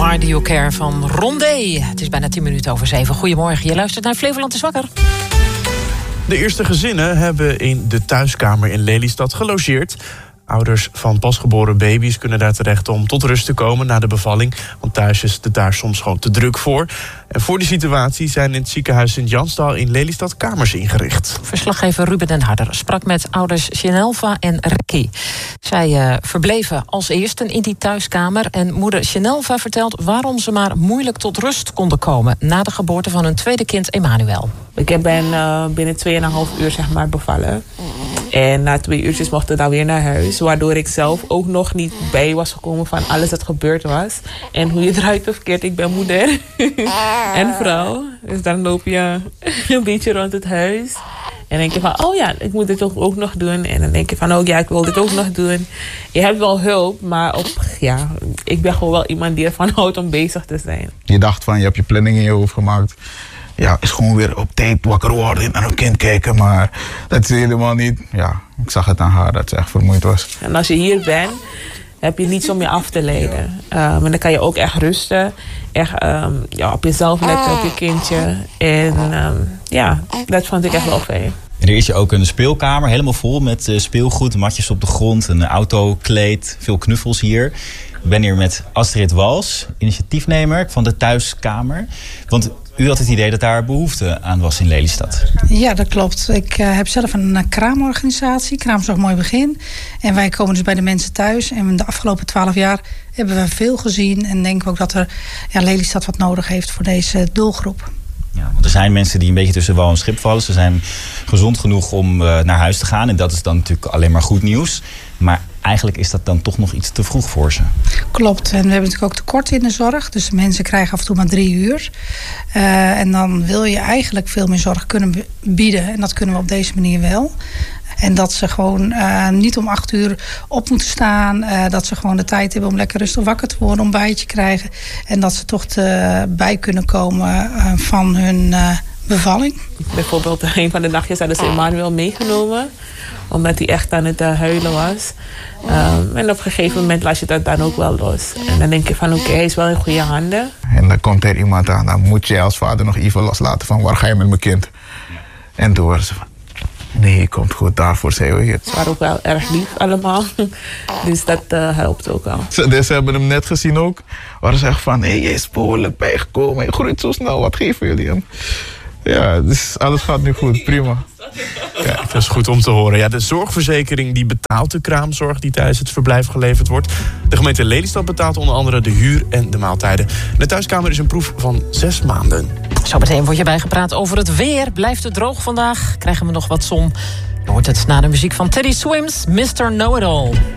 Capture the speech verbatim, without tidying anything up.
Why Do You Care van Rondé. Het is bijna tien minuten over zeven. Goedemorgen, je luistert naar Flevoland is wakker. De eerste gezinnen hebben in de thuiskamer in Lelystad gelogeerd. Ouders van pasgeboren baby's kunnen daar terecht om tot rust te komen na de bevalling. Want thuis is het daar soms gewoon te druk voor. En voor die situatie zijn in het ziekenhuis Sint-Jansdal in Lelystad kamers ingericht. Verslaggever Ruben den Harder sprak met ouders Shenelva en Ricky. Zij uh, verbleven als eersten in die thuiskamer. En moeder Shenelva vertelt waarom ze maar moeilijk tot rust konden komen na de geboorte van hun tweede kind Emmanuel. Ik ben uh, binnen tweeënhalf uur zeg maar bevallen. En na twee uurtjes mochten we dan weer naar huis. Waardoor ik zelf ook nog niet bij was gekomen van alles wat gebeurd was. En hoe je eruit of verkeerd. Ik ben moeder en vrouw. Dus dan loop je een beetje rond het huis. En denk je van, oh ja, ik moet dit ook, ook nog doen. En dan denk je van, oh ja, ik wil dit ook nog doen. Je hebt wel hulp, maar op, ja, ik ben gewoon wel iemand die ervan houdt om bezig te zijn. Je dacht van, je hebt je planning in je hoofd gemaakt. Ja, is gewoon weer op tape wakker worden en naar een kind kijken. Maar dat is helemaal niet. Ja, ik zag het aan haar dat ze echt vermoeid was. En als je hier bent, heb je niets om je af te leiden. Um, en dan kan je ook echt rusten. Echt um, ja, op jezelf letten, op je kindje. En um, ja, dat vond ik echt wel fijn. En er is hier ook een speelkamer, helemaal vol met uh, speelgoed. Matjes op de grond, een autokleed, veel knuffels hier. Ik ben hier met Astrid Wals, initiatiefnemer van de thuiskamer. Want u had het idee dat daar behoefte aan was in Lelystad. Ja, dat klopt. Ik uh, heb zelf een uh, kraamorganisatie, Kraamzorg Mooi Begin. En wij komen dus bij de mensen thuis. En de afgelopen twaalf jaar hebben we veel gezien. En denken we ook dat er ja, Lelystad wat nodig heeft voor deze doelgroep. Ja, want er zijn mensen die een beetje tussen wal en schip vallen. Ze zijn gezond genoeg om uh, naar huis te gaan. En dat is dan natuurlijk alleen maar goed nieuws. Maar eigenlijk is dat dan toch nog iets te vroeg voor ze. Klopt. En we hebben natuurlijk ook tekort in de zorg. Dus de mensen krijgen af en toe maar drie uur. Uh, en dan wil je eigenlijk veel meer zorg kunnen bieden. En dat kunnen we op deze manier wel. En dat ze gewoon uh, niet om acht uur op moeten staan. Uh, dat ze gewoon de tijd hebben om lekker rustig wakker te worden. Om bij te krijgen. En dat ze toch te, bij kunnen komen uh, van hun uh, bevalling. Bijvoorbeeld een van de nachtjes hadden ze Emmanuel meegenomen. Omdat hij echt aan het uh, huilen was. Um, en op een gegeven moment las je dat dan ook wel los. En dan denk je van oké, okay, hij is wel in goede handen. En dan komt er iemand aan. Dan moet je als vader nog even loslaten van waar ga je met mijn kind? En toen waren ze van nee, komt goed, daarvoor zijn we hier. Ze waren ook wel erg lief allemaal. Dus dat uh, helpt ook al. Ze, dus ze hebben hem net gezien ook. Waar ze echt van, hé, hey, hij is behoorlijk bijgekomen. Hij groeit zo snel, wat geven jullie hem? Ja, dus alles gaat nu goed, prima. Ja, dat is goed om te horen. Ja, de zorgverzekering die betaalt de kraamzorg die tijdens het verblijf geleverd wordt. De gemeente Lelystad betaalt onder andere de huur en de maaltijden. De thuiskamer is een proef van zes maanden. Zometeen wordt je bijgepraat over het weer. Blijft het droog vandaag? Krijgen we nog wat zon? Je hoort het na de muziek van Teddy Swims, mister Know-It-All.